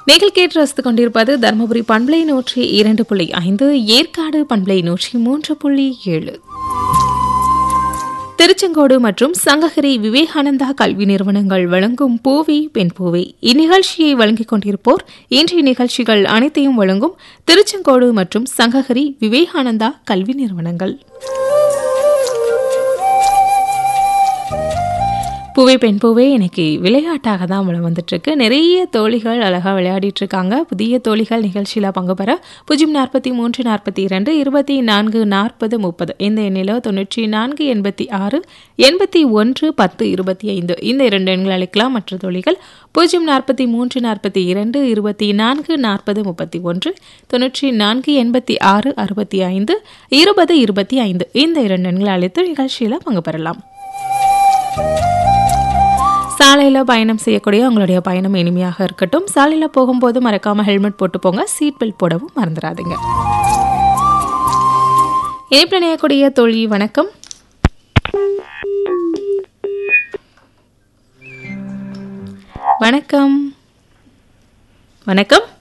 நீங்கள் கேட்டு ரசித்துக் கொண்டிருப்பது தருமபுரி பண்பலை 102.5, ஏற்காடு பண்பலை 103.7. திருச்செங்கோடு மற்றும் சங்ககிரி விவேகானந்தா கல்வி நிறுவனங்கள் வழங்கும் பூவி பெண் பூவி. இந்நிகழ்ச்சியை வழங்கிக் கொண்டிருப்போர் இன்றைய நிகழ்ச்சிகள் அனைத்தையும் வழங்கும் திருச்செங்கோடு மற்றும் சங்ககிரி விவேகானந்தா கல்வி நிறுவனங்கள். பூவே பெண் பூவே இன்னைக்கு விளையாட்டாக தான் வந்துட்டு இருக்கு. நிறைய தோழிகள் அழகா விளையாடிட்டு இருக்காங்க. புதிய தோழிகள் நிகழ்ச்சியில பங்கு பெற 043 42 24 40 30 இந்த எண்ணிலோ 94 86 81 10 25 இந்த 2 எண்கள் அழைக்கலாம். மற்ற தோழிகள் 043 42 24 40 31 94 86 65 20 25 இந்த 2 எண்கள் அழைத்து நிகழ்ச்சியில பங்கு பெறலாம். சாலையில் பயணம் செய்யக்கூடிய உங்களுடைய பயணம் இனிமையாக இருக்கட்டும். சாலையில் போகும்போது மறக்காம ஹெல்மெட் போட்டு போங்க. சீட் பெல்ட் போடவும் மறந்துடாதீங்க. இணைப்பில் இணையக்கூடிய தோழி வணக்கம். வணக்கம் வணக்கம்